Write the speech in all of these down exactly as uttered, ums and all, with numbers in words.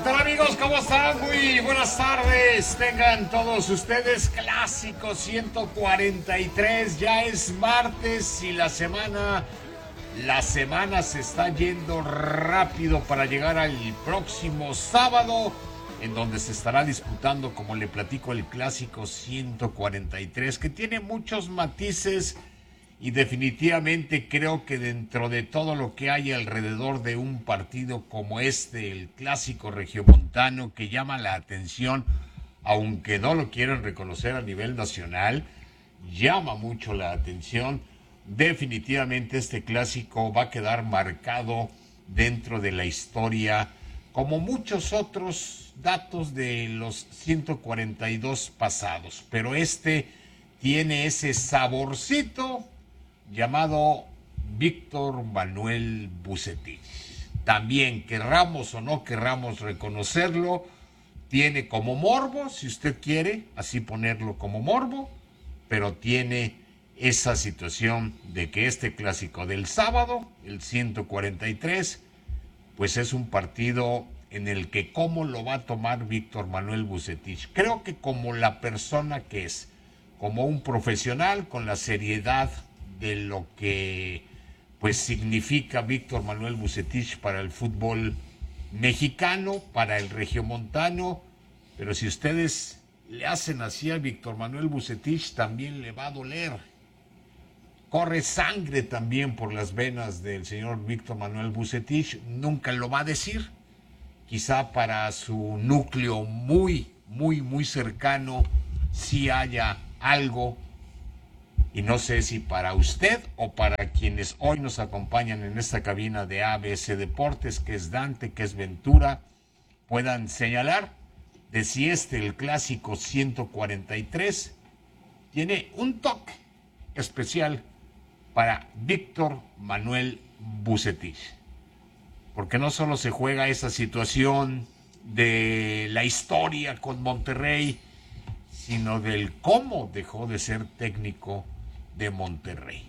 ¿Qué tal, amigos? ¿Cómo están? Muy buenas tardes. Tengan todos ustedes. Clásico ciento cuarenta y tres. Ya es martes y la semana, la semana se está yendo rápido para llegar al próximo sábado, en donde se estará disputando, como le platico, el Clásico ciento cuarenta y tres, que tiene muchos matices. Y definitivamente creo que dentro de todo lo que hay alrededor de un partido como este, el Clásico Regiomontano, que llama la atención, aunque no lo quieren reconocer a nivel nacional, llama mucho la atención. Definitivamente este clásico va a quedar marcado dentro de la historia, como muchos otros datos de los ciento cuarenta y dos pasados. Pero este tiene ese saborcito llamado Víctor Manuel Vucetich. También, querramos o no querramos reconocerlo, tiene como morbo, si usted quiere así ponerlo como morbo, pero tiene esa situación de que este clásico del sábado, el ciento cuarenta y tres, pues es un partido en el que cómo lo va a tomar Víctor Manuel Vucetich. Creo que como la persona que es, como un profesional, con la seriedad de lo que pues significa Víctor Manuel Vucetich para el fútbol mexicano, para el regiomontano. Pero si ustedes le hacen así a Víctor Manuel Vucetich, también le va a doler. Corre sangre también por las venas del señor Víctor Manuel Vucetich. Nunca lo va a decir. Quizá para su núcleo muy, muy, muy cercano sí haya algo. Y no sé si para usted o para quienes hoy nos acompañan en esta cabina de A B C Deportes, que es Dante, que es Ventura, puedan señalar de si este, el Clásico ciento cuarenta y tres, tiene un toque especial para Víctor Manuel Vucetich. Porque no solo se juega esa situación de la historia con Monterrey, sino del cómo dejó de ser técnico de Monterrey.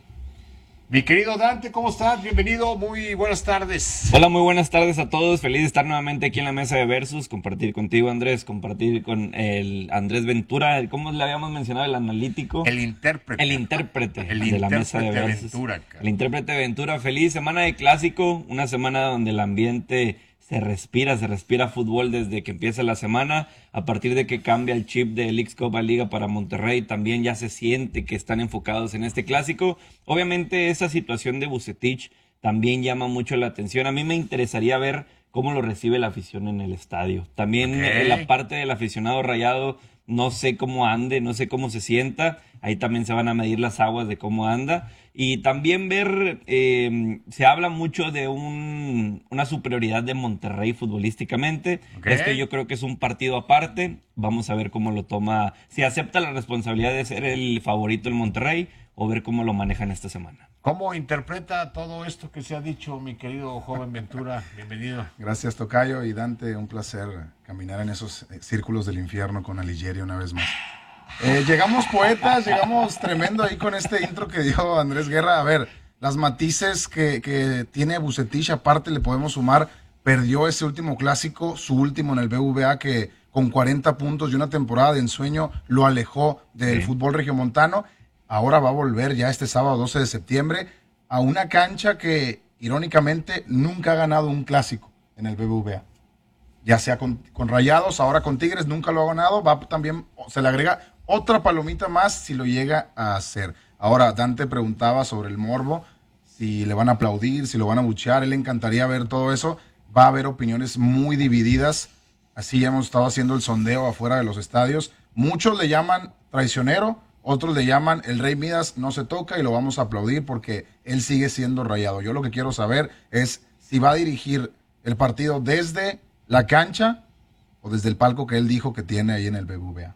Mi querido Dante, ¿cómo estás? Bienvenido, muy buenas tardes. Hola, muy buenas tardes a todos. Feliz de estar nuevamente aquí en la mesa de Versus, compartir contigo, Andrés, compartir con el Andrés Ventura, ¿cómo le habíamos mencionado? El analítico. El intérprete. El intérprete el de intérprete la mesa de Versus. Ventura, cara. El intérprete Ventura. Feliz semana de clásico, una semana donde el ambiente se respira, se respira fútbol desde que empieza la semana. A partir de que cambia el chip de Leagues Copa Liga para Monterrey, también ya se siente que están enfocados en este clásico. Obviamente esa situación de Vucetich también llama mucho la atención. A mí me interesaría ver cómo lo recibe la afición en el estadio. También Okay. en la parte del aficionado rayado, no sé cómo ande, no sé cómo se sienta. Ahí también se van a medir las aguas de cómo anda. Y también ver, eh, se habla mucho de un, una superioridad de Monterrey futbolísticamente. Okay. Este yo creo que es un partido aparte. Vamos a ver cómo lo toma, si acepta la responsabilidad de ser el favorito en Monterrey o ver cómo lo manejan esta semana. ¿Cómo interpreta todo esto que se ha dicho, mi querido joven Ventura? Bienvenido. Gracias, tocayo, y Dante, un placer caminar en esos círculos del infierno con Alighieri una vez más. Eh, llegamos poetas, llegamos tremendo ahí con este intro que dio Andrés Guerra. A ver, las matices que, que tiene Vucetich, aparte le podemos sumar, perdió ese último clásico, su último en el B V A, que con cuarenta puntos y una temporada de ensueño lo alejó del sí. fútbol regiomontano. Ahora va a volver ya este sábado doce de septiembre a una cancha que, irónicamente, nunca ha ganado un clásico en el B B V A. Ya sea con, con Rayados, ahora con Tigres, nunca lo ha ganado. Va también, se le agrega otra palomita más si lo llega a hacer. Ahora, Dante preguntaba sobre el morbo, si le van a aplaudir, si lo van a buchear. Él le encantaría ver todo eso. Va a haber opiniones muy divididas. Así hemos estado haciendo el sondeo afuera de los estadios. Muchos le llaman traicionero, otros le llaman el Rey Midas no se toca y lo vamos a aplaudir porque él sigue siendo Rayado. Yo lo que quiero saber es si va a dirigir el partido desde la cancha o desde el palco que él dijo que tiene ahí en el B B V A.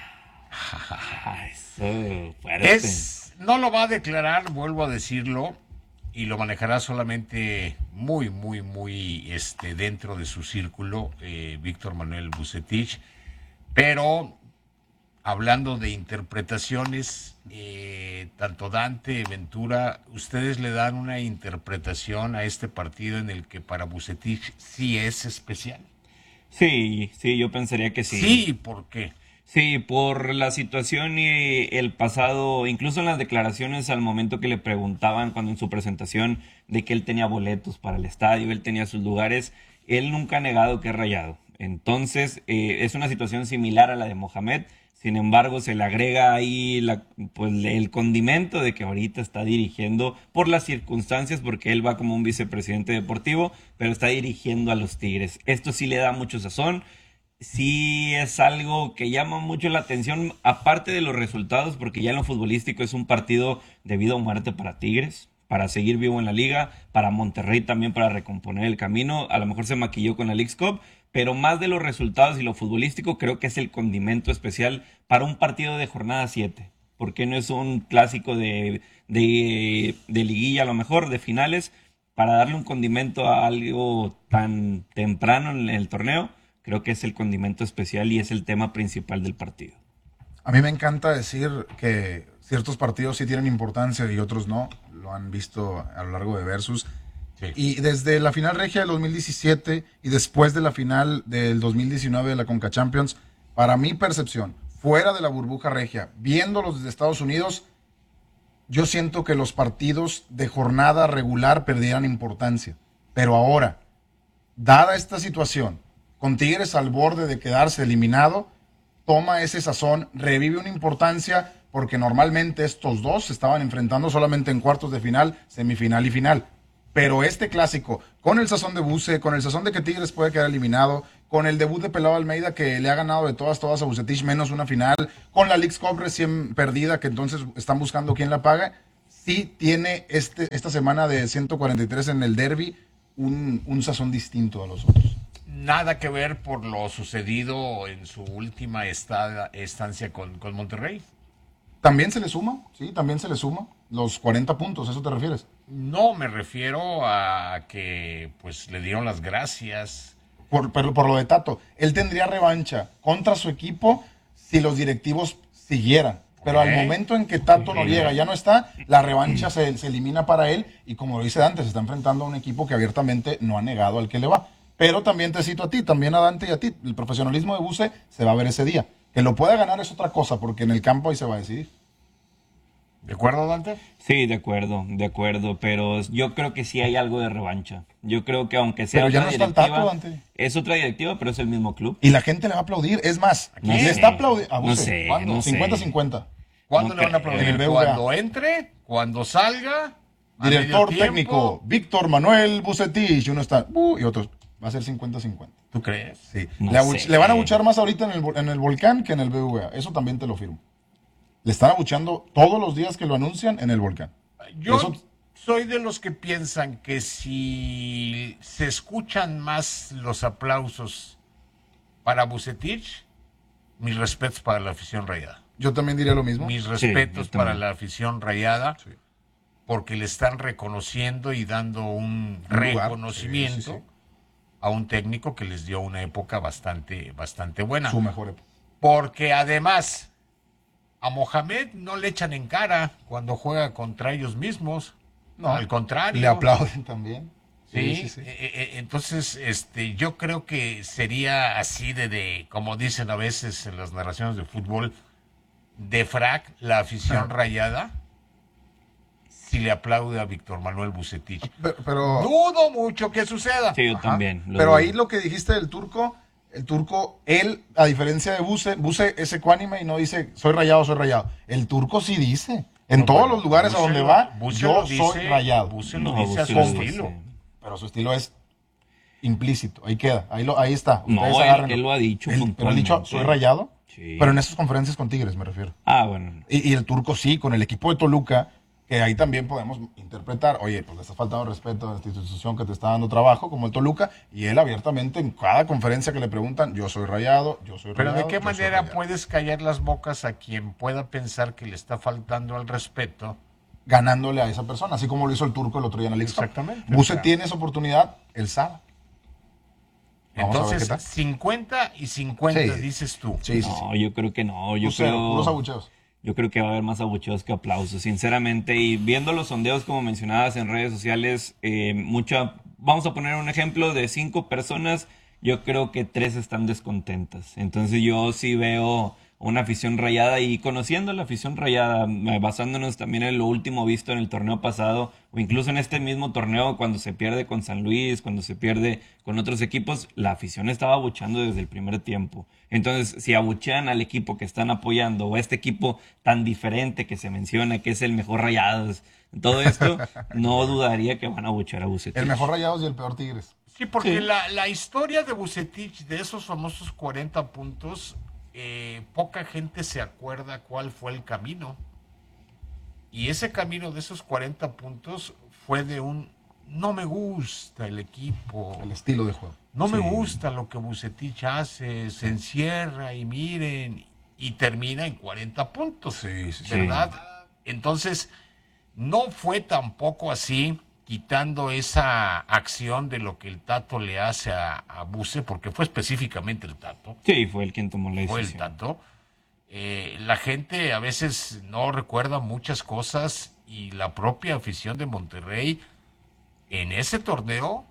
Eso, fuerte. Es, no lo va a declarar, vuelvo a decirlo, y lo manejará solamente muy, muy, muy este, dentro de su círculo, eh, Víctor Manuel Vucetich. Pero hablando de interpretaciones, eh, tanto Dante, Ventura, ustedes le dan una interpretación a este partido en el que para Vucetich sí es especial. Sí, sí, yo pensaría que sí. Sí, ¿por qué? Sí, por la situación y el pasado, incluso en las declaraciones al momento que le preguntaban cuando en su presentación de que él tenía boletos para el estadio, él tenía sus lugares, él nunca ha negado que es Rayado. Entonces, eh, es una situación similar a la de Mohamed. Sin embargo, se le agrega ahí la, pues, el condimento de que ahorita está dirigiendo por las circunstancias, porque él va como un vicepresidente deportivo, pero está dirigiendo a los Tigres. Esto sí le da mucho sazón. Sí es algo que llama mucho la atención, aparte de los resultados, porque ya en lo futbolístico es un partido de vida o muerte para Tigres, para seguir vivo en la liga, para Monterrey también para recomponer el camino. A lo mejor se maquilló con la Leagues Cup, pero más de los resultados y lo futbolístico creo que es el condimento especial para un partido de jornada siete, porque no es un clásico de, de, de liguilla, a lo mejor de finales, para darle un condimento a algo tan temprano en el torneo. Creo que es el condimento especial y es el tema principal del partido. A mí me encanta decir que ciertos partidos sí tienen importancia y otros no. Lo han visto a lo largo de Versus. Sí. Y desde la final regia del dos mil diecisiete y después de la final del dos mil diecinueve de la Conca Champions, para mi percepción, fuera de la burbuja regia, viéndolos desde Estados Unidos, yo siento que los partidos de jornada regular perdieran importancia. Pero ahora, dada esta situación, con Tigres al borde de quedarse eliminado, toma ese sazón, revive una importancia, porque normalmente estos dos se estaban enfrentando solamente en cuartos de final, semifinal y final. Pero este clásico, con el sazón de Buse, con el sazón de que Tigres puede quedar eliminado, con el debut de Pelado Almeida que le ha ganado de todas, todas a Vucetich menos una final, con la Leagues Cup recién perdida que entonces están buscando quién la paga, sí tiene este, esta semana de ciento cuarenta y tres en el derby un, un sazón distinto a los otros. Nada que ver por lo sucedido en su última estada, estancia con, con Monterrey. También se le suma, sí, también se le suma los cuarenta puntos, ¿a eso te refieres? No, me refiero a que pues le dieron las gracias. Por, por, por lo de Tato, él tendría revancha contra su equipo si los directivos siguieran. Pero ¿Eh? al momento en que Tato sí. Noriega ya no está, la revancha se, se elimina para él y como lo dice Dante, se está enfrentando a un equipo que abiertamente no ha negado al que le va. Pero también te cito a ti, también a Dante y a ti. El profesionalismo de Buse se va a ver ese día. Que lo pueda ganar es otra cosa, porque en el campo ahí se va a decidir. ¿De acuerdo, Dante? Sí, de acuerdo, de acuerdo. Pero yo creo que sí hay algo de revancha. Yo creo que aunque sea pero ya otra no está directiva, el Tato, Dante. Es otra directiva, pero es el mismo club. Y la gente le va a aplaudir. Es más, No le sé, está aplaudiendo a Buse. no sé, ¿Cuándo? no sé. cincuenta cincuenta. ¿Cuándo No le van a creo. aplaudir? En el B V A. Cuando entre, cuando salga. a Director medio técnico, tiempo. Víctor Manuel Vucetich. Y uno está, uh, y otros. Va a ser cincuenta cincuenta. ¿Tú crees? Sí. No le, abuch- sé. le van a abuchar más ahorita en el, vo- en el Volcán que en el B V A. Eso también te lo firmo. Le están abuchando todos los días que lo anuncian en el Volcán. Yo Eso- soy de los que piensan que si se escuchan más los aplausos para Vucetich, mis respetos para la afición rayada. Yo también diría lo mismo. Mis Sí, respetos yo también. para la afición rayada, Sí. porque le están reconociendo y dando un, Un lugar. reconocimiento Sí, sí, sí. a un técnico que les dio una época bastante, bastante buena. Su mejor época. Porque además, a Mohamed no le echan en cara cuando juega contra ellos mismos. No, al contrario. Le aplauden también. Sí, Sí, sí, sí. eh, eh, entonces este, yo creo que sería así de, de, como dicen a veces en las narraciones de fútbol, de frac la afición Ah. rayada si le aplaude a Víctor Manuel Vucetich. Pero, pero, Dudo mucho que suceda. Sí, yo ajá. también. lo Pero dudo. ahí lo que dijiste del turco, el turco, él, a diferencia de Buse, Buse es ecuánime y no dice soy rayado, soy rayado. El turco sí dice. En No, todos bueno, los lugares Buse a donde lo- va, Buse yo lo soy dice- rayado. Buse lo No, dice a Buse su lo estilo. dice. Pero su estilo es implícito. Ahí queda. Ahí, lo, ahí está. No, Ustedes él- agárrenlo. él lo ha dicho Él- Pero él ha dicho puntualmente. soy rayado. Sí. Pero en esas conferencias con Tigres me refiero. Ah, bueno. Y, y el turco sí, con el equipo de Toluca, que ahí también podemos interpretar, oye, pues le está faltando respeto a esta institución que te está dando trabajo, como el Toluca, y él abiertamente en cada conferencia que le preguntan, yo soy rayado, yo soy Pero rayado. ¿de qué yo soy manera rayado. puedes callar las bocas a quien pueda pensar que le está faltando al respeto? Ganándole a esa persona, así como lo hizo el turco el otro día en la Leagues Cup. Exactamente. Buse O sea, tiene esa oportunidad, él sabe. Vamos a ver qué Entonces, tal. cincuenta y cincuenta, Sí. dices tú. Sí, sí, sí. No, yo creo que no. Yo Buse, puros creo, abucheos. yo creo que va a haber más abucheos que aplausos, sinceramente. Y viendo los sondeos, como mencionabas en redes sociales, eh, mucha. Vamos a poner un ejemplo de cinco personas. yo creo que tres están descontentas. Entonces yo sí veo una afición rayada y conociendo la afición rayada, eh, basándonos también en lo último visto en el torneo pasado o incluso en este mismo torneo cuando se pierde con San Luis, cuando se pierde con otros equipos, la afición estaba abucheando desde el primer tiempo. Entonces, si abuchean al equipo que están apoyando o a este equipo tan diferente que se menciona que es el mejor Rayados, todo esto, no dudaría que van a abuchear a Vucetich. El mejor Rayados y el peor Tigres. Sí, porque Sí. La, la historia de Vucetich, de esos famosos cuarenta puntos, eh, poca gente se acuerda cuál fue el camino. Y ese camino de esos cuarenta puntos fue de un no me gusta el equipo, El estilo de juego. no me Sí. gusta lo que Vucetich hace, se encierra y miren, y termina en cuarenta puntos, Sí, sí, sí. ¿verdad? Entonces, no fue tampoco así, quitando esa acción de lo que el Tato le hace a, a Buce, porque fue específicamente el Tato, Sí, fue el quien tomó la fue el decisión. Tato. Eh, la gente a veces no recuerda muchas cosas y la propia afición de Monterrey en ese torneo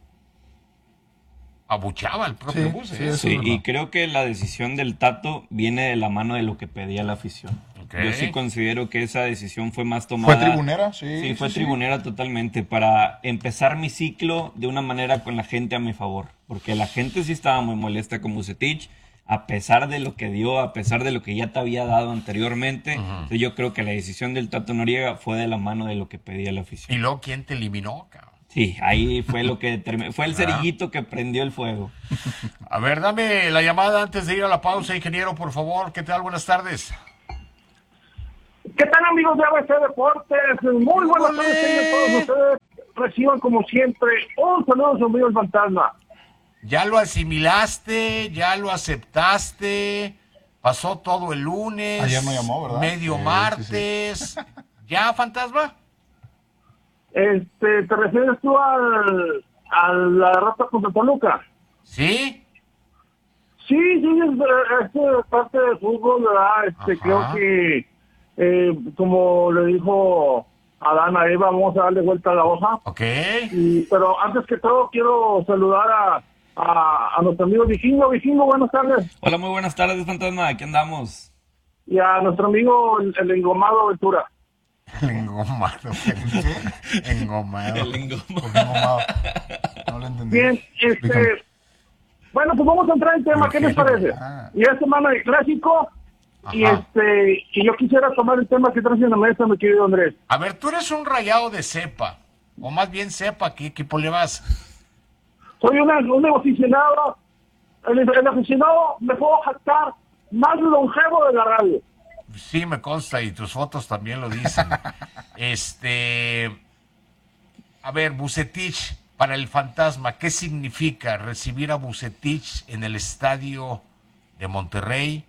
abuchaba al propio Sí, Buce. sí, ¿eh? eso Sí, es verdad. y creo que la decisión del Tato viene de la mano de lo que pedía la afición. Ok. Yo sí considero que esa decisión fue más tomada. ¿Fue tribunera? Sí, Sí, fue sí, sí. tribunera totalmente para empezar mi ciclo de una manera con la gente a mi favor. Porque la gente sí estaba muy molesta con Vucetich, a pesar de lo que dio, a pesar de lo que ya te había dado anteriormente. Entonces, yo creo que la decisión del Tato Noriega fue de la mano de lo que pedía la Y afición. luego, ¿quién te eliminó, cabrón? Sí, ahí fue lo que terminó. Fue el Ah. cerillito que prendió el fuego. A ver, dame la llamada antes de ir a la pausa, ingeniero, por favor. ¿Qué tal? Buenas tardes. ¿Qué tal, amigos de A B C Deportes? Muy buenas ¡Ole! tardes tengan todos ustedes. Reciban como siempre un saludo a su amigo el fantasma. ¿Ya lo asimilaste? ¿Ya lo aceptaste? ¿Pasó todo el lunes? Ayer no llamó, ¿verdad? Medio Sí, sí, martes. ¿Ya, fantasma? Este, ¿te refieres tú al, a la derrota contra Toluca? ¿Sí? Sí, sí, es, es parte del fútbol, ¿verdad? Este, Ajá. creo que, eh, como le dijo Adán a Eva, vamos a darle vuelta a la hoja. Ok. Y, pero antes que todo, quiero saludar a, a, a nuestro amigo Vikingo. Vikingo, buenas tardes. Hola, muy buenas tardes, fantasma. Aquí andamos. Y a nuestro amigo el, el engomado Ventura. El engomado. ¿Qué? Engomado. El engomado. ¿Por qué engomado? No lo entendí. Bien, este, bueno, pues vamos a entrar en tema, ¿qué les parece? Ah. Y es semana de clásico, y Ajá. este, y yo quisiera tomar el tema que traes en la mesa, mi querido Andrés. A ver, tú eres un rayado de cepa. O más bien cepa, ¿qué equipo le vas? Soy una, un aficionado, el, el aficionado, me puedo jactar, más longevo de la radio. Sí, me consta y tus fotos también lo dicen. Este, a ver, Vucetich para el fantasma, ¿qué significa recibir a Vucetich en el estadio de Monterrey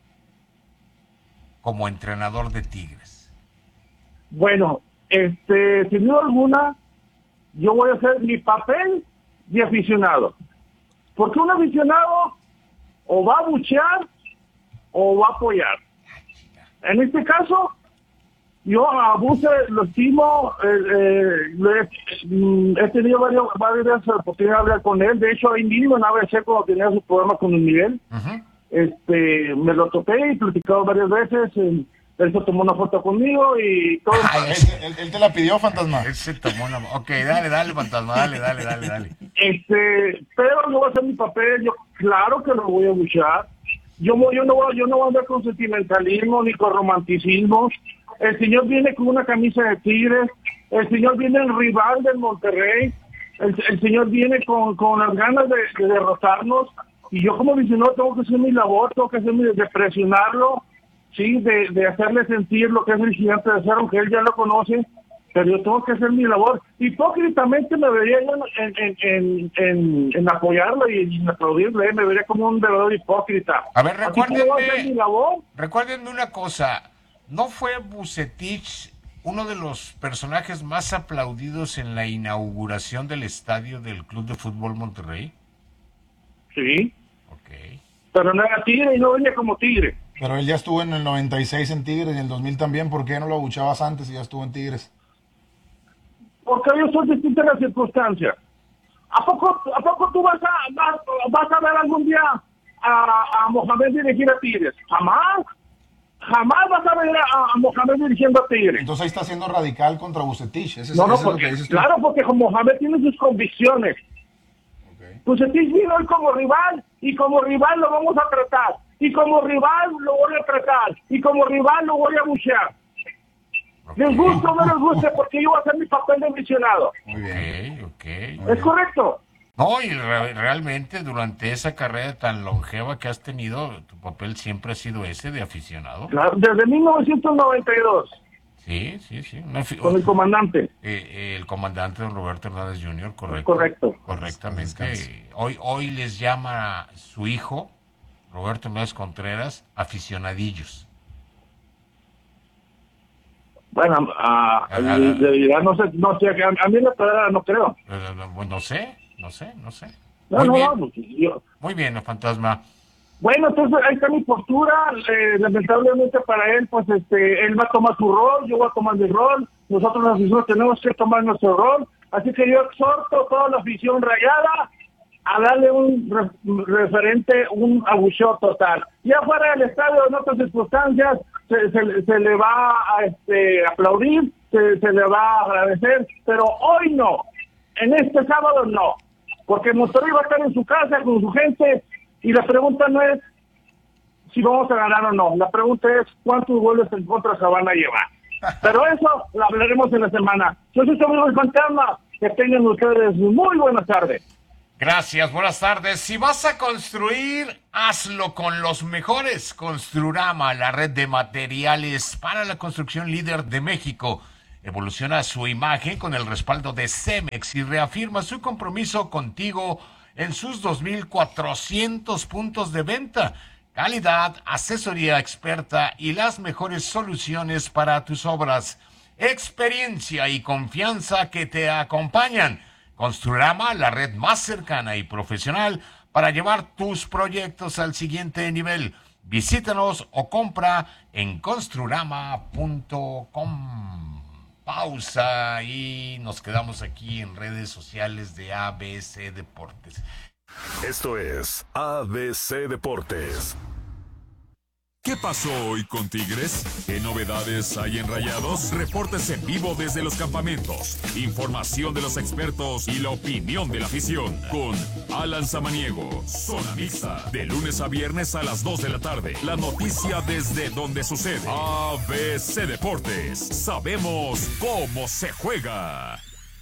como entrenador de Tigres? Bueno, este, sin duda alguna, yo voy a hacer mi papel de aficionado. Porque un aficionado o va a buchear o va a apoyar. En este caso, yo a Buse lo estimo, eh, eh, le- mm, he tenido varias, varias oportunidades de hablar con él. De hecho, ahí mismo en A B C, cuando tenía su programa con Luis Miguel, Ujú. este, me lo topé y platicado varias veces. eh, Él se tomó una foto conmigo y todo. Ay, Él, él- él te la pidió, fantasma. Él se tomó una... Ok, dale, dale, fantasma, dale, dale, dale, dale. Este, pero yo voy a hacer mi papel, yo claro que lo voy a luchar. Yo, voy- yo, no voy, yo no voy a andar con sentimentalismo ni con romanticismo. El señor viene con una camisa de Tigres, el señor viene el rival del Monterrey, el, el señor viene con, con las ganas de, de derrotarnos, y yo como aficionado tengo que hacer mi labor, tengo que hacer mi, de presionarlo, sí, de, de hacerle sentir lo que es el gigante de acero, aunque él ya lo conoce, pero yo tengo que hacer mi labor. Hipócritamente me vería yo en, en, en, en, en apoyarlo y en aplaudirle, me vería como un verdadero hipócrita. A ver, Así que yo voy a hacer recuérdenme- mi labor. Recuérdenme una cosa, ¿no fue Vucetich uno de los personajes más aplaudidos en la inauguración del estadio del Club de Fútbol Monterrey? Sí, Ok. pero no era tigre y no venía como tigre. Pero él ya estuvo en el noventa y seis en Tigres y en el dos mil también. ¿Por qué no lo abuchabas antes y ya estuvo en Tigres? Porque ellos son distintas las circunstancias. ¿A poco, a poco tú vas a, vas, vas a ver algún día a, a Mohamed dirigir a Tigres? Jamás. Jamás vas a ver a, a Mohamed dirigiendo a Tigres. Entonces ahí está siendo radical contra Bucetich. Ese, No, no, ese es lo porque, que dices tú. claro, porque Mohamed tiene sus convicciones. Okay. Bucetich vino hoy como rival, y como rival lo vamos a tratar. Y como rival lo voy a tratar. Y como rival lo voy a buchear. Okay. Les guste o no les guste, porque yo voy a hacer mi papel de aficionado. Muy bien. Ok, ok. ¿Es correcto? No, y re- realmente durante esa carrera tan longeva que has tenido, tu papel siempre ha sido ese de aficionado. Claro, desde mil novecientos noventa y dos, Sí, sí, sí. Una fi- con el comandante. eh, eh, el comandante don Roberto Hernández junior, correcto. Correcto. Correctamente. Descanse. Hoy, hoy les llama su hijo, Roberto Hernández Contreras, aficionadillos. Bueno, a, Ah, de verdad, no sé, no sé, a, a mí la verdad no creo. Eh, no, pues no sé, no sé, no sé. No, Muy no, bien, no, pues, yo- muy bien, fantasma. Bueno, entonces ahí está mi postura. Eh, lamentablemente para él, pues este, él va a tomar su rol, yo voy a tomar mi rol. Nosotros los aficionados tenemos que tomar nuestro rol. Así que yo exhorto a toda la afición rayada a darle un re- referente, un abucheo total. Ya fuera del estadio, en otras circunstancias, se, se, se le va a este, aplaudir, se, se le va a agradecer, pero hoy no. En este sábado no. Porque Monterrey va a estar en su casa con su gente. Y la pregunta no es si vamos a ganar o no. La pregunta es cuántos goles en contra se van a llevar. Pero eso lo hablaremos en la semana. Yo soy su amigo el Fantasma. Que tengan ustedes muy buenas tardes. Gracias, buenas tardes. Si vas a construir, hazlo con los mejores. Construrama, la red de materiales para la construcción líder de México. Evoluciona su imagen con el respaldo de Cemex y reafirma su compromiso contigo en sus dos mil cuatrocientos puntos de venta. Calidad, asesoría experta y las mejores soluciones para tus obras. Experiencia y confianza que te acompañan. Construrama, la red más cercana y profesional para llevar tus proyectos al siguiente nivel. Visítanos o compra en construrama punto com. Pausa y nos quedamos aquí en redes sociales de A B C Deportes. Esto es A B C Deportes. ¿Qué pasó hoy con Tigres? ¿Qué novedades hay en Rayados? Reportes en vivo desde los campamentos, información de los expertos y la opinión de la afición. Con Alan Samaniego, Zona Mixta, de lunes a viernes a las dos de la tarde. La noticia desde donde sucede. A B C Deportes, sabemos cómo se juega.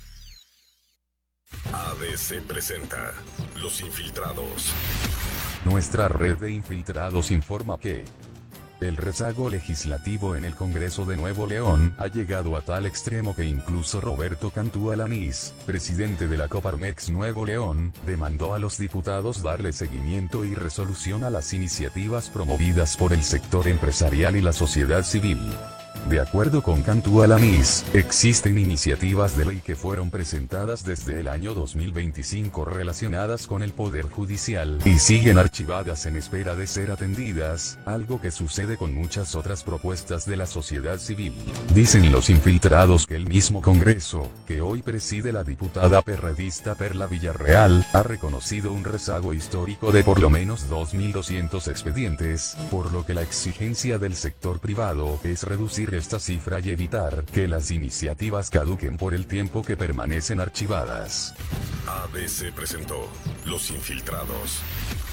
A B C presenta Los Infiltrados. Nuestra red de infiltrados informa que el rezago legislativo en el Congreso de Nuevo León ha llegado a tal extremo que incluso Roberto Cantú Alanís, presidente de la Coparmex Nuevo León, demandó a los diputados darle seguimiento y resolución a las iniciativas promovidas por el sector empresarial y la sociedad civil. De acuerdo con Cantú Alanís, existen iniciativas de ley que fueron presentadas desde el año dos mil veinticinco relacionadas con el Poder Judicial y siguen archivadas en espera de ser atendidas, algo que sucede con muchas otras propuestas de la sociedad civil. Dicen los infiltrados que el mismo Congreso, que hoy preside la diputada perredista Perla Villarreal, ha reconocido un rezago histórico de por lo menos dos mil doscientos expedientes, por lo que la exigencia del sector privado es reducir esta cifra y evitar que las iniciativas caduquen por el tiempo que permanecen archivadas. A B C presentó Los Infiltrados.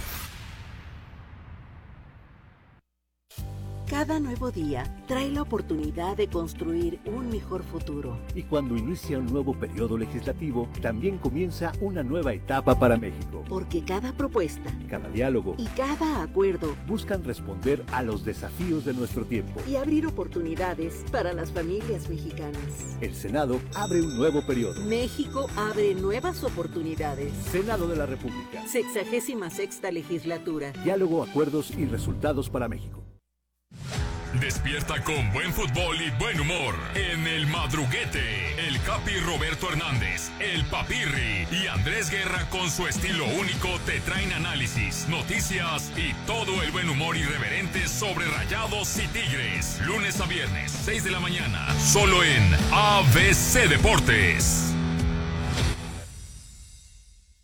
Cada nuevo día trae la oportunidad de construir un mejor futuro. Y cuando inicia un nuevo periodo legislativo, también comienza una nueva etapa para México. Porque cada propuesta Cada diálogo y cada acuerdo buscan responder a los desafíos de nuestro tiempo. y abrir oportunidades para las familias mexicanas. El Senado abre un nuevo periodo. México abre nuevas oportunidades. Senado de la República. Sexagésima sexta legislatura. Diálogo, acuerdos y resultados para México. Despierta con buen fútbol y buen humor en El Madruguete. El Capi Roberto Hernández, el Papirri y Andrés Guerra con su estilo único te traen análisis, noticias y todo el buen humor irreverente sobre Rayados y Tigres. Lunes a viernes, seis de la mañana, solo en A B C Deportes.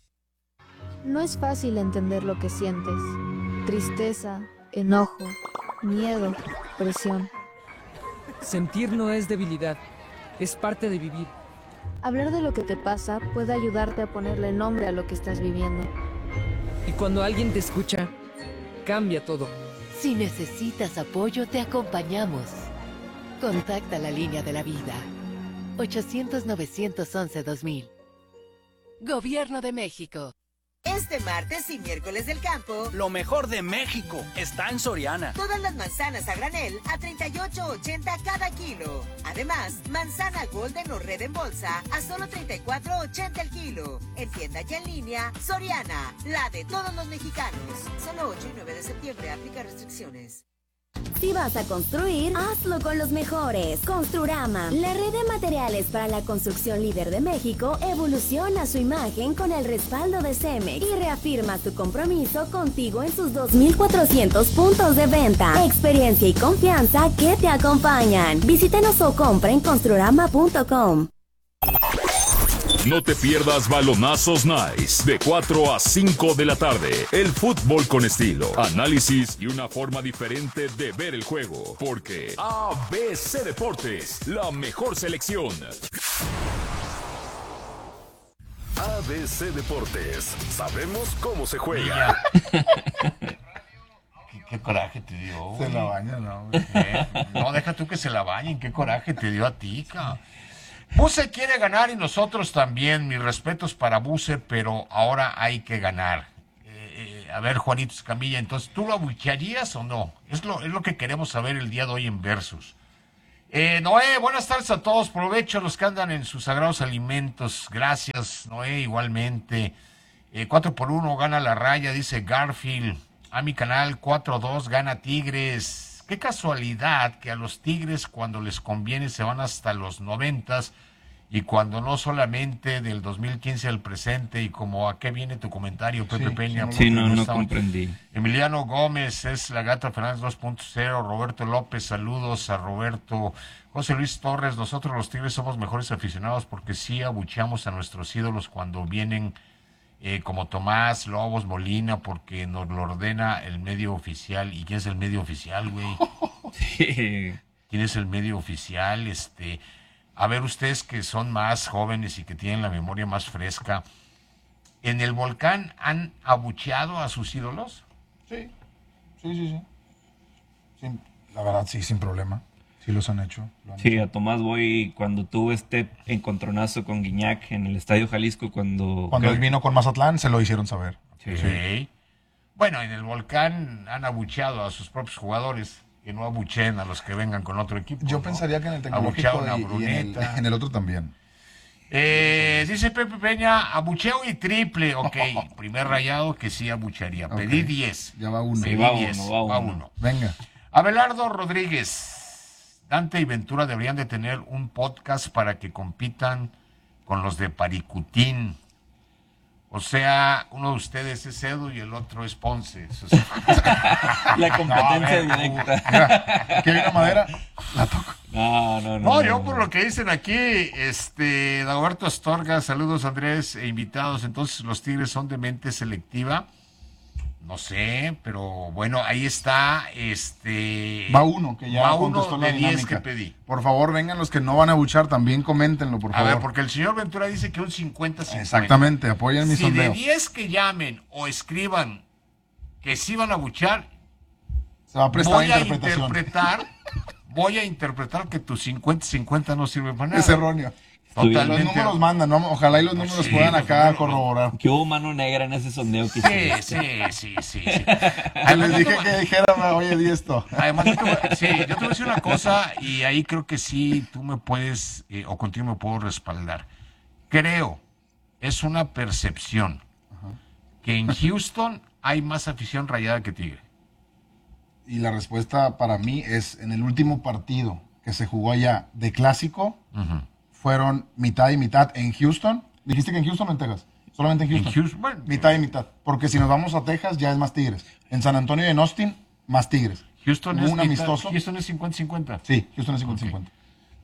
No es fácil entender lo que sientes. Tristeza, enojo, miedo, presión. Sentir no es debilidad, es parte de vivir. Hablar de lo que te pasa puede ayudarte a ponerle nombre a lo que estás viviendo. Y cuando alguien te escucha, cambia todo. Si necesitas apoyo, te acompañamos. Contacta la línea de la vida. ochocientos, novecientos once, dos mil. Gobierno de México. Este martes y miércoles del campo, lo mejor de México está en Soriana. Todas las manzanas a granel a treinta y ocho ochenta cada kilo. Además, manzana Golden o Red en bolsa a solo treinta y cuatro ochenta el kilo. En tienda y en línea, Soriana, la de todos los mexicanos. Solo ocho y nueve de septiembre, aplica restricciones. Si vas a construir, hazlo con los mejores. Construrama, la red de materiales para la construcción líder de México, evoluciona su imagen con el respaldo de Cemex y reafirma su compromiso contigo en sus dos mil cuatrocientos puntos de venta. Experiencia y confianza que te acompañan. Visítenos o compra en construrama punto com. No te pierdas Balonazos Nice, de cuatro a cinco de la tarde. El fútbol con estilo, análisis y una forma diferente de ver el juego. Porque A B C Deportes, la mejor selección. A B C Deportes, sabemos cómo se juega. ¿Qué, qué coraje te dio, güey? Se la baña, ¿no? Güey. ¿Eh? No, deja tú que se la bañen. ¿Qué coraje te dio a ti, cabrón? Buse quiere ganar y nosotros también. Mis respetos para Buse, pero ahora hay que ganar. Eh, eh, a ver, Juanito Escamilla, entonces, ¿tú lo abuchearías o no? Es lo, es lo que queremos saber el día de hoy en Versus. Eh, Noé, buenas tardes a todos. Provecho a los que andan en sus sagrados alimentos. Gracias, Noé, igualmente. Eh, cuatro por uno gana la raya, dice Garfield. A mi canal cuatro dos gana Tigres. Qué casualidad que a los Tigres cuando les conviene se van hasta los noventas y cuando no solamente del dos mil quince al presente. Y como a qué viene tu comentario, Pepe sí, Peña. Sí, no, no, no comprendí. Emiliano Gómez es la Gata Fernández dos punto cero. Roberto López, saludos a Roberto. José Luis Torres, nosotros los Tigres somos mejores aficionados porque sí abucheamos a nuestros ídolos cuando vienen eh, como Tomás, Lobos, Molina, porque nos lo ordena el medio oficial. ¿Y quién es el medio oficial, güey? Sí. ¿Quién es el medio oficial? Este, a ver, ustedes que son más jóvenes y que tienen la memoria más fresca, ¿en el Volcán han abucheado a sus ídolos? Sí, sí, sí, sí. sí la verdad, sí, sin problema. Sí los han hecho. Han sí, hecho. a Tomás Boy, cuando tuvo este encontronazo con Guiñac en el Estadio Jalisco, cuando... Cuando él vino con Mazatlán, se lo hicieron saber. Sí. Sí. Bueno, en el Volcán han abucheado a sus propios jugadores, que no abucheen a los que vengan con otro equipo. Yo ¿no? pensaría que en el Tecnológico Abuchearon a y, y en, el, en el otro también. Eh, dice Pepe Peña, abucheo y triple. Ok, primer rayado que sí abuchearía. Pedí diez. Ya va uno. Pedí va diez. uno, va uno. Va uno. Venga. Abelardo Rodríguez. Dante y Ventura deberían de tener un podcast para que compitan con los de Paricutín. O sea, uno de ustedes es Edu y el otro es Ponce. La competencia no, directa. Mira, que viene madera, la toco. No, no, no. No, no, yo no. por lo que dicen aquí, este, Dagoberto Astorga, saludos Andrés e invitados. Entonces, los Tigres son de mente selectiva. No sé, pero bueno, ahí está, este... Va uno, que ya va contestó uno la de diez dinámica. que pedí. Por favor, vengan los que no van a buchar, también coméntenlo, por A favor. ver, porque el señor Ventura dice que un cincuenta cincuenta. Exactamente, apoyen mi Si sondeo. de diez que llamen o escriban que sí van a buchar, Se va a prestar voy a a interpretación. interpretar, voy a interpretar que tu cincuenta cincuenta no sirve para nada. Es erróneo. Totalmente. Los números mandan, ¿no? Ojalá y los números Sí, puedan los acá números- corroborar. Que hubo mano negra en ese sondeo que Sí, hiciste. sí, sí, sí. sí. Que Además, les yo dije te- que dijeran, oye, di esto. Además, yo te voy, sí, yo te voy a decir una cosa y ahí creo que sí, tú me puedes, eh, o contigo me puedo respaldar. Creo, es una percepción, que en Houston hay más afición rayada que Tigre. Y la respuesta para mí es, en el último partido que se jugó allá de clásico, Ujú. fueron mitad y mitad en Houston. ¿Dijiste que en Houston o en Texas? Solamente en En Houston. Houston, bueno, Mitad y mitad. Porque si nos vamos a Texas, ya es más Tigres. En San Antonio y en Austin, más Tigres. Houston Hubo es, un mitad- amistoso. Houston es cincuenta cincuenta. Sí, Houston es cincuenta cincuenta.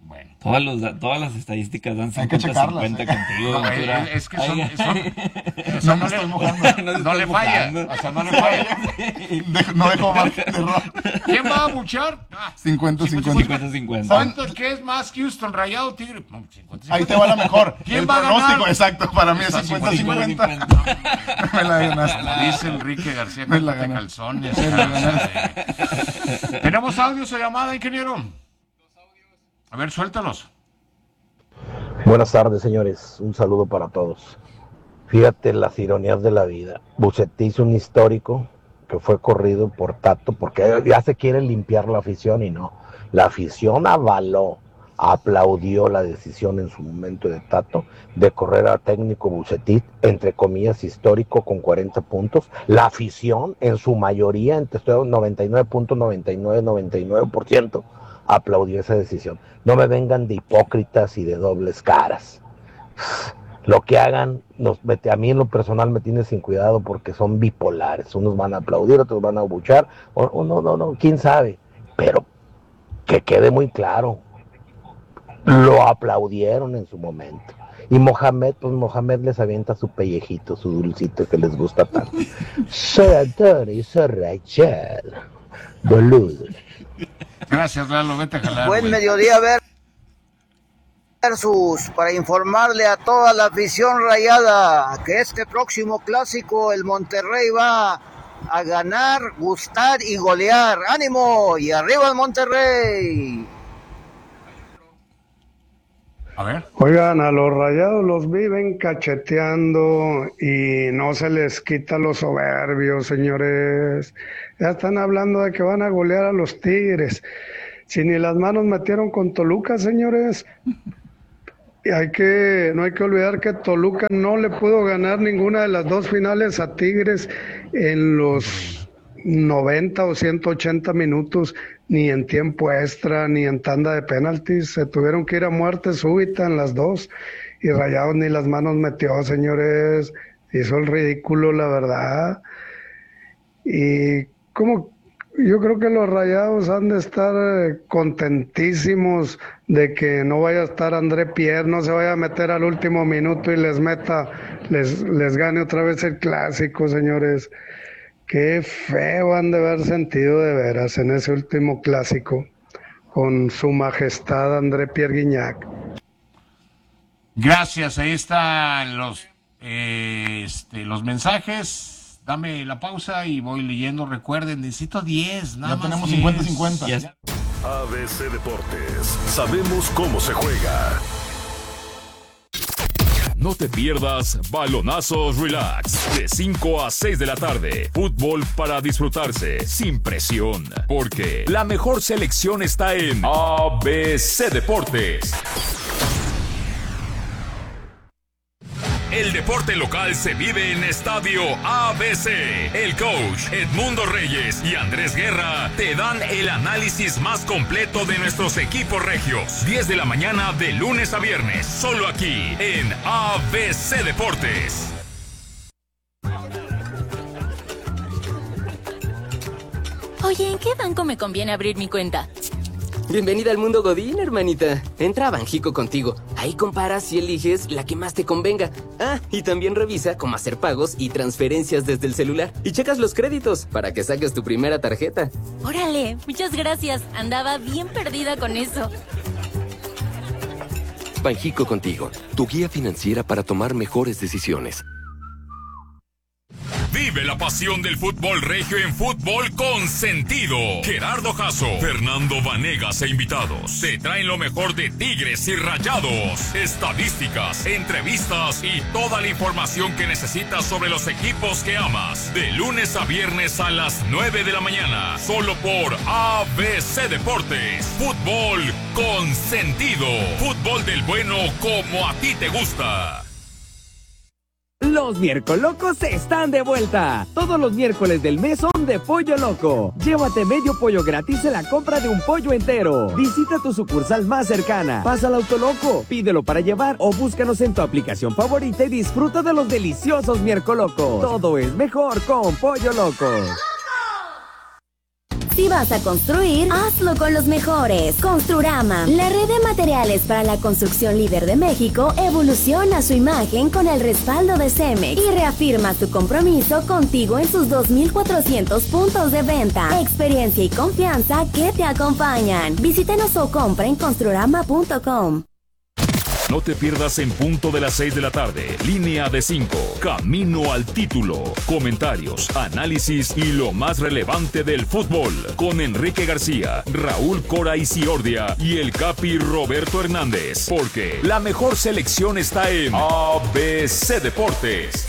Bueno. Todas, los, todas las estadísticas dan cincuenta cincuenta contigo. No, es, es que son... Ay, son o sea, no, le, no, no le falla. O sea, no le falla. De, no dejo margen de error. ¿Quién va a buchar? Ah, cincuenta cincuenta. ¿Cuánto ¿Qué es más Houston, Rayado, Tigre? No, cincuenta, cincuenta. Ahí te va la mejor. ¿Quién El va a ganar? Exacto, para mí es cincuenta cincuenta. Me la ganaste. Dice Enrique García con de calzones. ¿Tenemos audios o llamada, ingeniero? A ver, suéltalos. Buenas tardes, señores. Un saludo para todos. Fíjate las ironías de la vida. Bucetich, un histórico que fue corrido por Tato, porque ya se quiere limpiar la afición y no. La afición avaló, aplaudió la decisión en su momento de Tato de correr a técnico Bucetich, entre comillas histórico, con cuarenta puntos. La afición, en su mayoría, entre noventa y nueve punto noventa y nueve, noventa y nueve por ciento, aplaudió esa decisión. No me vengan de hipócritas y de dobles caras. Lo que hagan, nos, a mí en lo personal me tiene sin cuidado porque son bipolares. Unos van a aplaudir, otros van a abuchar, o, o no, no, no, quién sabe. Pero que quede muy claro, lo aplaudieron en su momento. Y Mohamed, pues Mohamed les avienta su pellejito, su dulcito que les gusta tanto. Soy Antonio y soy Rachel. Boludo. Gracias, Lalo, vete a jalar. Buen wey. mediodía, ver versus, para informarle a toda la afición rayada que este próximo clásico el Monterrey va a ganar, gustar y golear. ¡Ánimo! Y arriba el Monterrey. A ver. Oigan, a los Rayados los viven cacheteando y no se les quita los soberbios, señores. Ya están hablando de que van a golear a los Tigres. Si ni las manos metieron con Toluca, señores. Y hay que, no hay que olvidar que Toluca no le pudo ganar ninguna de las dos finales a Tigres en los noventa o ciento ochenta minutos, ni en tiempo extra, ni en tanda de penaltis. Se tuvieron que ir a muerte súbita en las dos, y Rayados ni las manos metió, señores. Hizo el ridículo, la verdad. Y como yo creo que los Rayados han de estar contentísimos de que no vaya a estar André Pierre, no se vaya a meter al último minuto y les meta, les, les gane otra vez el clásico, señores. Qué feo han de haber sentido de veras en ese último clásico con su majestad André Pierre Guignac. Gracias, ahí están los, eh, este, los mensajes. Dame la pausa y voy leyendo. Recuerden, necesito diez, nada ya más. Tenemos cincuenta cincuenta. Yes. A B C Deportes, sabemos cómo se juega. No te pierdas Balonazos Relax, de cinco a seis de la tarde. Fútbol para disfrutarse, sin presión. Porque la mejor selección está en A B C Deportes. El deporte local se vive en Estadio A B C. El coach Edmundo Reyes y Andrés Guerra te dan el análisis más completo de nuestros equipos regios. diez de la mañana de lunes a viernes, solo aquí en A B C Deportes. Oye, ¿en qué banco me conviene abrir mi cuenta? Bienvenida al mundo Godín, hermanita. Entra a Banjico Contigo. Ahí comparas y eliges la que más te convenga. Ah, y también revisa cómo hacer pagos y transferencias desde el celular. Y checas los créditos para que saques tu primera tarjeta. Órale, muchas gracias. Andaba bien perdida con eso. Banjico Contigo, tu guía financiera para tomar mejores decisiones. Vive la pasión del fútbol regio en Fútbol con Sentido. Gerardo Jasso, Fernando Vanegas e invitados te traen lo mejor de Tigres y Rayados. Estadísticas, entrevistas y toda la información que necesitas sobre los equipos que amas. De lunes a viernes a las nueve de la mañana. Solo por A B C Deportes. Fútbol con Sentido. Fútbol del bueno como a ti te gusta. Los Miercolocos están de vuelta. Todos los miércoles del mes son de Pollo Loco. Llévate medio pollo gratis en la compra de un pollo entero. Visita tu sucursal más cercana. Pasa al Autoloco, pídelo para llevar o búscanos en tu aplicación favorita y disfruta de los deliciosos Miercolocos. Todo es mejor con Pollo Loco. Si vas a construir, hazlo con los mejores. Construrama, la red de materiales para la construcción líder de México, evoluciona su imagen con el respaldo de Cemex y reafirma su compromiso contigo en sus dos mil cuatrocientos puntos de venta. Experiencia y confianza que te acompañan. Visítenos o compra en construrama punto com. No te pierdas en punto de las seis de la tarde. Línea de cinco. Camino al título. Comentarios, análisis y lo más relevante del fútbol. Con Enrique García, Raúl Cora Isiordia y el Capi Roberto Hernández. Porque la mejor selección está en A B C Deportes.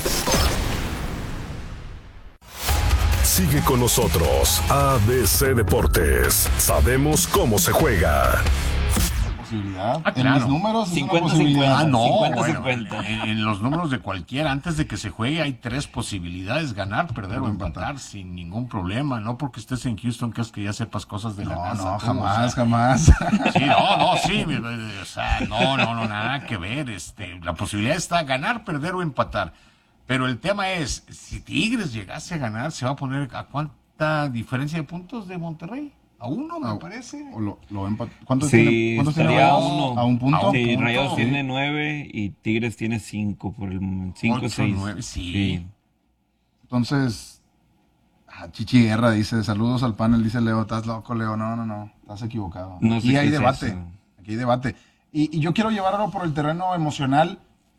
Sigue con nosotros. A B C Deportes. Sabemos cómo se juega. Posibilidad. Ah, En claro. mis números es una cincuenta posibilidad. Ah, no, cincuenta bueno, cincuenta. En, en los números de cualquiera, antes de que se juegue, hay tres posibilidades: ganar, perder o O empatar, empatar. sin ningún problema. No porque estés en Houston, que es que ya sepas cosas de la No, NASA. no, tú, jamás, o sea, jamás. Sí, no, no, sí, mi- o sea, no, no, no, nada que ver. Este, la posibilidad está ganar, perder o empatar. Pero el tema es, si Tigres llegase a ganar, se va a poner a cuánta diferencia de puntos de Monterrey. A uno, me Ah, parece. O lo, lo empat- ¿Cuántos Sí, tiene? ¿Cuántos tiene estaría a Rayados? uno. A un punto. A un Sí, punto. Rayados tiene nueve y Tigres tiene cinco por el cinco Ocho, seis. nueve, sí. Entonces, ah, Chichi Guerra dice, saludos al panel, dice Leo, estás loco, Leo, no, no, no, estás equivocado. No sé Aquí qué hay es debate, eso. aquí hay debate. Y, y yo quiero llevarlo por el terreno emocional,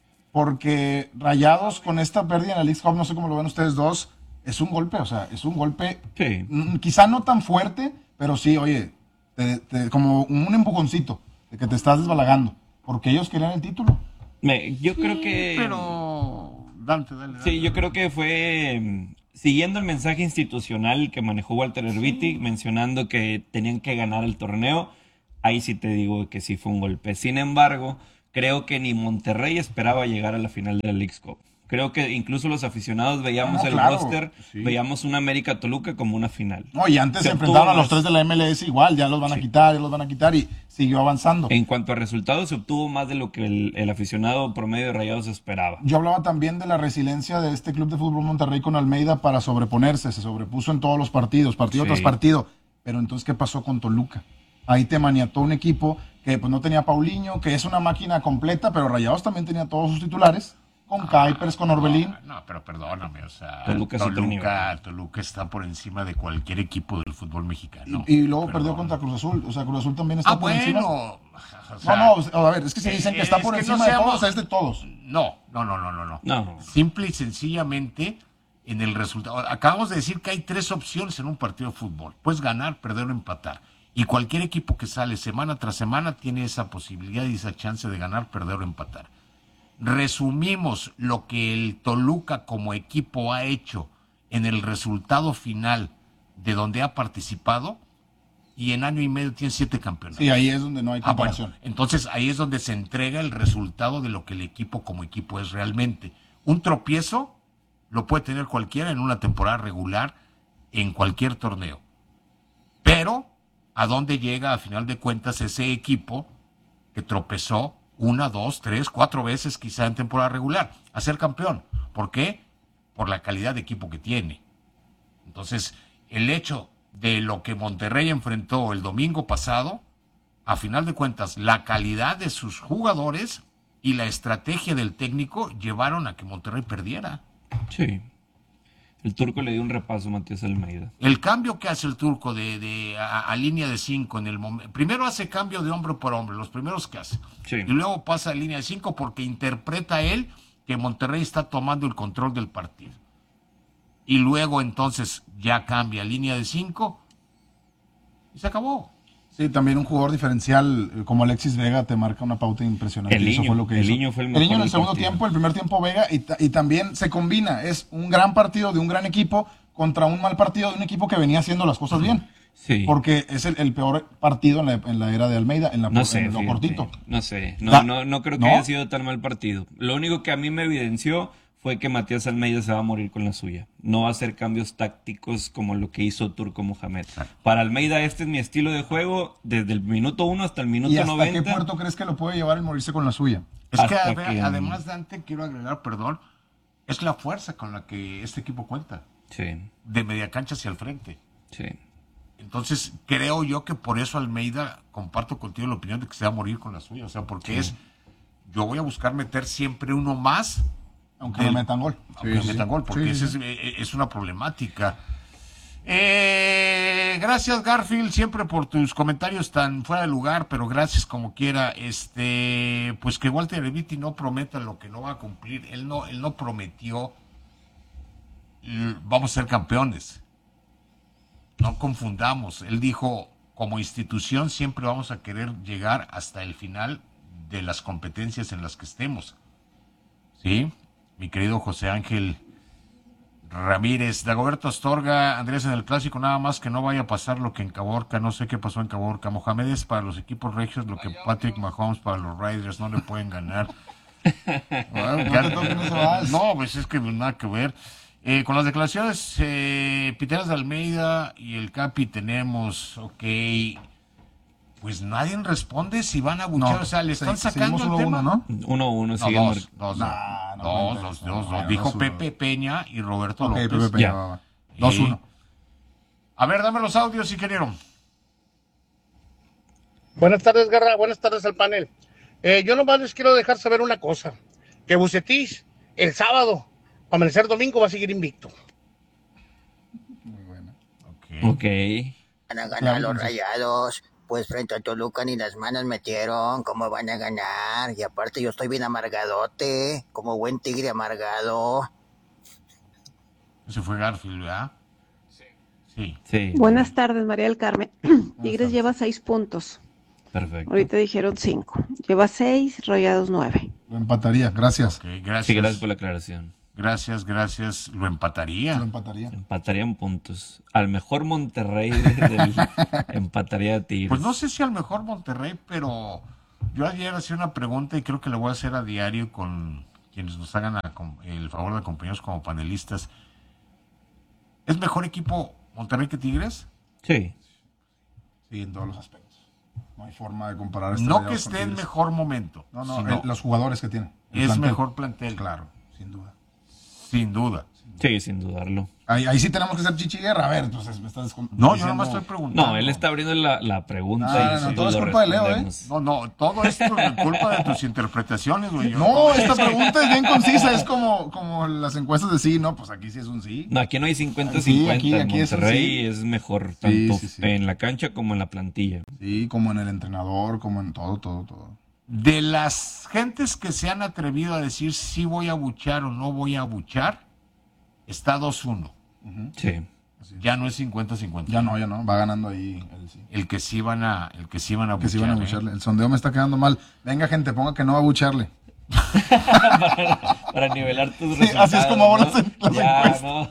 porque Rayados con esta pérdida en la Leagues Cup, no sé cómo lo ven ustedes dos, es un golpe, o sea, es un golpe, Sí. mm, quizá no tan fuerte, pero sí, oye, te- te- como un empujoncito, de que te estás desbalagando, porque ellos querían el título. Me- yo creo que... Pero, Dante, dale, dale. Sí, yo creo que fue mm, siguiendo el mensaje institucional que manejó Walter Erviti, mencionando que tenían que ganar el torneo. Ahí sí te digo que sí fue un golpe. Sin embargo, creo que ni Monterrey esperaba llegar a la final de la Leagues Cup. Creo que incluso los aficionados veíamos No, el claro, roster, sí. veíamos una América Toluca como una final. No, y antes se, Se enfrentaron a obtuvo los tres de la M L S igual, ya los van a quitar, ya los van a quitar y siguió avanzando. En cuanto a resultados, se obtuvo más de lo que el, el aficionado promedio de Rayados esperaba. Yo hablaba también de la resiliencia de este Club de Fútbol Monterrey con Almeida para sobreponerse, se sobrepuso en todos los partidos, partido Sí. tras partido. Pero entonces, ¿qué pasó con Toluca? Ahí te maniató un equipo que pues no tenía a Paulinho, que es una máquina completa, pero Rayados también tenía todos sus titulares, con Kuipers, con Orbelín. No, pero perdóname, o sea, Toluca es otro Toluca, nivel. Toluca está por encima de cualquier equipo del fútbol mexicano. Y, y luego Perdón. perdió contra Cruz Azul, o sea, Cruz Azul también está Ah, por encima. bueno. O sea, No, no, a ver, es que si dicen que eh, está es por que encima no de seamos- todos, es de todos. No, no, no, no, no, no. No. Simple y sencillamente en el resultado. Acabamos de decir que hay tres opciones en un partido de fútbol. Puedes ganar, perder o empatar. Y cualquier equipo que sale semana tras semana tiene esa posibilidad y esa chance de ganar, perder o empatar. Resumimos lo que el Toluca como equipo ha hecho en el resultado final de donde ha participado y en año y medio tiene siete campeonatos. Sí, ahí es donde no hay Ah, bueno, comparación. entonces ahí es donde se entrega el resultado de lo que el equipo como equipo es realmente. Un tropiezo lo puede tener cualquiera en una temporada regular en cualquier torneo. Pero, ¿a dónde llega a final de cuentas ese equipo que tropezó una, dos, tres, cuatro veces quizá en temporada regular? A ser campeón. ¿Por qué? Por la calidad de equipo que tiene. Entonces, el hecho de lo que Monterrey enfrentó el domingo pasado, a final de cuentas, la calidad de sus jugadores y la estrategia del técnico llevaron a que Monterrey perdiera. Sí. El turco le dio un repaso a Matías Almeida. El cambio que hace el turco de, de a, a línea de cinco en el momento, primero hace cambio de hombre por hombre, los primeros que hace, Sí. y luego pasa a línea de cinco porque interpreta él que Monterrey está tomando el control del partido. Y luego entonces ya cambia a línea de cinco y se acabó. Sí, también un jugador diferencial eh, como Alexis Vega te marca una pauta impresionante. El Eso Niño, fue lo que el hizo. Niño fue el El mejor Niño en el del segundo partido. tiempo, el primer tiempo Vega, y, ta- y también se combina. Es un gran partido de un gran equipo contra un mal partido de un equipo que venía haciendo las cosas bien. Sí. Porque es el, el peor partido en la, en la era de Almeida, en, la, No en sé, lo fíjate, cortito. no sé, Da- no, no, no creo que ¿no? haya sido tan mal partido. Lo único que a mí me evidenció fue que Matías Almeida se va a morir con la suya. No va a hacer cambios tácticos como lo que hizo Turco Mohamed. Para Almeida este es mi estilo de juego desde el minuto uno hasta el minuto ¿Y hasta noventa. qué puerto crees que lo puede llevar el morirse con la suya? Es que, Hasta ade- que- además, Dante, quiero agregar, perdón, es la fuerza con la que este equipo cuenta. Sí, De media cancha hacia el frente. sí. Entonces, creo yo que por eso Almeida, comparto contigo la opinión de que se va a morir con la suya. O sea, porque sí. es, yo voy a buscar meter siempre uno más. Aunque del, me metan gol. Aunque sí, me metan sí. gol, porque sí, esa sí. Es, es una problemática. Eh, gracias, Garfield, siempre por tus comentarios tan fuera de lugar, pero gracias como quiera. Este, pues que Walter Eviti no prometa lo que no va a cumplir. Él no, él no prometió vamos a ser campeones. No confundamos. Él dijo, como institución siempre vamos a querer llegar hasta el final de las competencias en las que estemos. ¿Sí? Mi querido José Ángel Ramírez, Dagoberto Astorga, Andrés, en el clásico nada más que no vaya a pasar lo que en Caborca, no sé qué pasó en Caborca. Mohamed es para los equipos regios lo que Patrick Mahomes para los Raiders, no le pueden ganar. Bueno, ya, no, pues es que nada que ver. Eh, con las declaraciones eh, Piteras de Almeida y el Capi tenemos, ok, pues nadie responde si van a buchar, no, o sea, le están sí, sacando el uno, tema. Uno, ¿no? Uno, uno, sí. No, dos, dos, nah, no, dos, dos, no, dos, no, dos. Dijo no, Pepe Peña y Roberto okay, López. Pepe Peña, dos, uno. A ver, dame los audios, ingeniero. Buenas tardes, Garra, buenas tardes al panel. Eh, yo nomás les quiero dejar saber una cosa, que Vucetich, el sábado, amanecer domingo, va a seguir invicto. Muy bueno. Ok. okay. Van a ganar los Rayados. Pues frente a Toluca ni las manos metieron. ¿Cómo van a ganar? Y aparte yo estoy bien amargadote. Como buen tigre amargado. Ese fue Garfield, ¿verdad? Sí. Sí. sí. Buenas tardes, María del Carmen. Tigres lleva seis puntos. Perfecto. Ahorita dijeron cinco. Lleva seis, Rayados nueve. Lo empataría, gracias. Okay, gracias. Sí, gracias por la aclaración. Gracias, gracias. Lo empataría. Lo empataría. Empatarían puntos. Al mejor Monterrey del empataría a Tigres. Pues no sé si al mejor Monterrey, pero yo ayer hacía una pregunta y creo que la voy a hacer a diario con quienes nos hagan el favor de acompañarnos como panelistas. ¿Es mejor equipo Monterrey que Tigres? Sí. Sí, en todos los aspectos. No hay forma de comparar. Este no que esté en mejor momento. No, no, el, los jugadores que tienen. Es plantel. Mejor plantel. Claro, sin duda. Sin duda. Sí, sin dudarlo. Ahí, ahí sí tenemos que ser chichiguerra. A ver, entonces me estás No, diciendo... yo no me estoy preguntando. No, él está abriendo la, la pregunta. Ah, y no, no, todo es culpa de Leo, ¿eh? No, no, todo esto es culpa de tus interpretaciones, güey. No, no, esta pregunta es bien concisa. Es como, como las encuestas de sí, ¿no? Pues aquí sí es un sí. No, aquí no hay cincuenta cincuenta. Sí, aquí, aquí Monterrey es, sí. es mejor, tanto sí, sí, sí. en la cancha como en la plantilla. Sí, como en el entrenador, como en todo, todo, todo. De las gentes que se han atrevido a decir si voy a buchar o no voy a buchar, está dos uno. Uh-huh. Sí. Ya no es cincuenta cincuenta. Ya no, ya no. Va ganando ahí el sí. El que sí van a, el que sí van a buchar. Sí van a bucharle. ¿eh? El sondeo me está quedando mal. Venga, gente, ponga que no va a bucharle. para, para nivelar tus sí, resultados. Así es como ahora las, las ya, encuestas. No.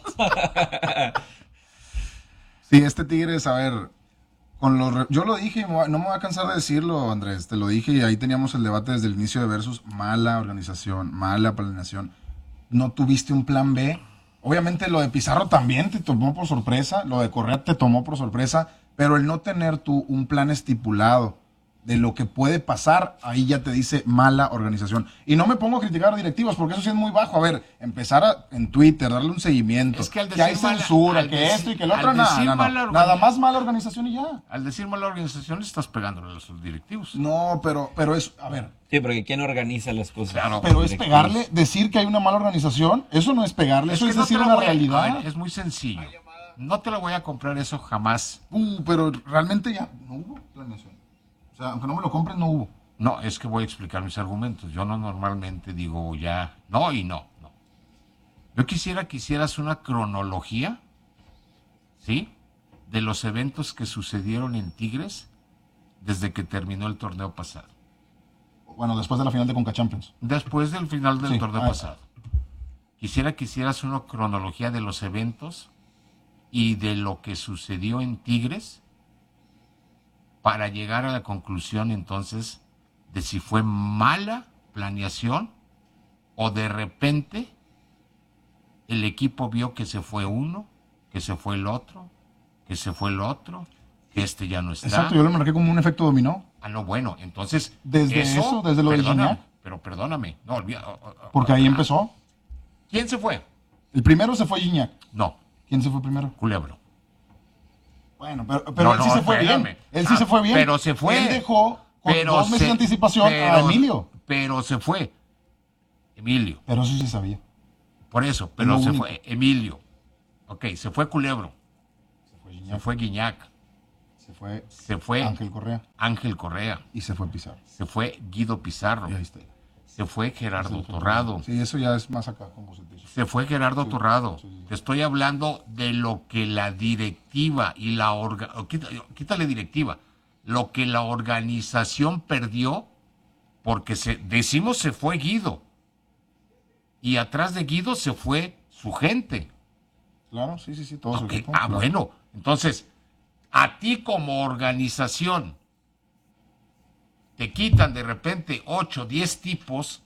Sí, este Tigres, a ver, con los, yo lo dije y no me voy a cansar de decirlo, Andrés. Te lo dije y ahí teníamos el debate desde el inicio de Versus. Mala organización, mala planeación. No tuviste un plan B. Obviamente lo de Pizarro también te tomó por sorpresa, lo de Correa te tomó por sorpresa, pero el no tener tú un plan estipulado de lo que puede pasar, ahí ya te dice mala organización. Y no me pongo a criticar a directivos, porque eso sí es muy bajo. A ver, empezar a, en Twitter, darle un seguimiento, es que, al que hay mala, censura, que esto y que el otro, nada, nada, nada, nada más mala organización y ya. Al decir mala organización estás pegándole a los directivos. No, pero, pero es, a ver. Sí, porque ¿quién organiza las cosas? Claro, pero es pegarle, decir que hay una mala organización, eso no es pegarle, es eso es no decir una realidad. Ver, es muy sencillo. No te lo voy a comprar eso jamás. Uh, pero realmente ya no hubo planeación. O sea, aunque no me lo compren, no hubo. No, es que voy a explicar mis argumentos. Yo no normalmente digo ya no y no. no. Yo quisiera que hicieras una cronología, ¿sí? De los eventos que sucedieron en Tigres desde que terminó el torneo pasado. Bueno, después de la final de Conca Champions. Después del final del sí, torneo ah, pasado. Quisiera que hicieras una cronología de los eventos y de lo que sucedió en Tigres para llegar a la conclusión entonces de si fue mala planeación o de repente el equipo vio que se fue uno, que se fue el otro, que se fue el otro, que este ya no está. Exacto, yo lo marqué como un efecto dominó. Ah, no, bueno, entonces... Desde eso, eso desde lo de Gignac. Pero perdóname, no olvida. Porque ahí empezó. ¿Quién se fue? El primero se fue Gignac. No. ¿Quién se fue primero? Culebro. Bueno, pero, pero No, él sí no, se fue espérame. bien. Él sí Ah, se fue bien. Pero se fue. Él dejó con pero dos meses se- de anticipación pero- a Emilio. Pero se fue. Emilio. Pero eso sí sabía. Por eso, Es pero lo se único. fue Emilio. Ok, se fue Culebro. Se fue Guiñac. Se fue Guiñac. Se fue, Se fue Ángel Correa. Ángel Correa. Y se fue Pizarro. Se fue Guido Pizarro. Y ahí está. Se fue Gerardo Sí, Torrado. Sí, eso ya es más acá con Bucetich. Se fue Gerardo Sí, Torrado. sí, sí. Te estoy hablando de lo que la directiva y la orga, o quita- quítale directiva, lo que la organización perdió, porque se, decimos se fue Guido. Y atrás de Guido se fue su gente. Claro, sí, sí, sí, todo su Ok, equipo. Ah, claro. bueno. Entonces, a ti como organización te quitan de repente ocho, diez tipos.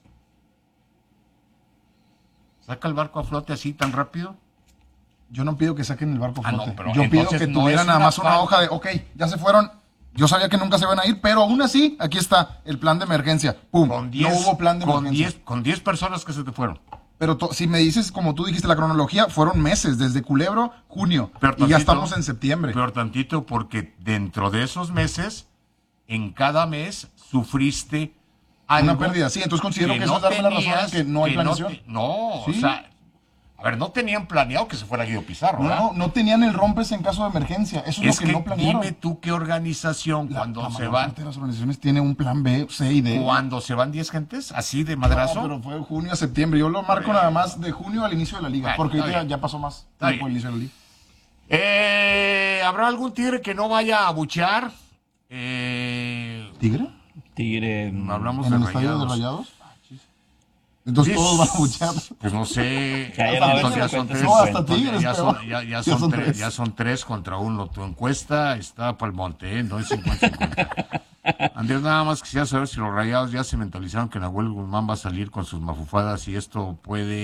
¿Saca el barco a flote así tan rápido? Yo no pido que saquen el barco a Ah, no, flote. pero Yo pido entonces que no tuvieran es nada una más una falta. hoja de, ok, ya se fueron. Yo sabía que nunca se iban a ir, pero aún así, aquí está el plan de emergencia. Pum, Con diez, no hubo plan de con emergencia. diez, con diez personas que se te fueron. Pero to- si me dices, como tú dijiste, la cronología, fueron meses, desde Culebro, junio, Peor y ya tantito, estamos en septiembre. Peor tantito, porque dentro de esos meses, en cada mes, sufriste algo. Una pérdida, sí, entonces considero que, eso es darme la razón en que no hay planeación. te- no, Sí. o sea, a ver, no tenían planeado que se fuera Guido Pizarro, No, ¿verdad? no, no tenían el rompes en caso de emergencia. Eso es, Es lo que, que no planearon. dime tú qué organización La- cuando la se mayor van, parte de las organizaciones tiene un plan B, C y D. cuando se van diez gentes, así de madrazo. No, pero fue junio a septiembre. Yo lo marco nada más de junio al inicio de la liga, Bueno, porque está ya, bien. ya pasó más Está tiempo bien. al inicio de la liga. Eh, ¿Habrá algún tigre que no vaya a buchear? Eh, ¿Tigre? Tigre. mm, hablamos ¿En de el estadio de Rayados. Rayados? Entonces Sí, todos van a buchear. Pues no sé. Que haya Ya nueve son- ya cincuenta, son tres. No, hasta contra- Tigres, ya peor. son, ya, ya Ya son son tres, tres. ya son tres contra uno. Tu encuesta está para el monte, ¿eh? No es cincuenta cincuenta. Andrés, nada más quisiera saber si los Rayados ya se mentalizaron que Nahuel Guzmán va a salir con sus mafufadas y esto puede